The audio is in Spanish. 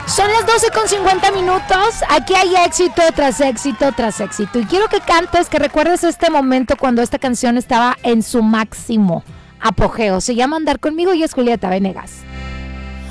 Son las 12:50. Aquí hay éxito tras éxito tras éxito. Y quiero que cantes, que recuerdes este momento cuando esta canción estaba en su máximo apogeo. Se llama Andar Conmigo y es Julieta Venegas.